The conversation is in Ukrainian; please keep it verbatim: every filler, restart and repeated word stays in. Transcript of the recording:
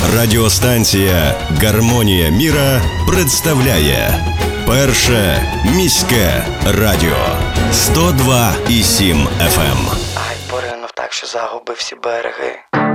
Радіостанція «Гармонія міра» представляє Перше міське радіо сто два і сім еф ем. Ай, поринув так, що загубив всі береги.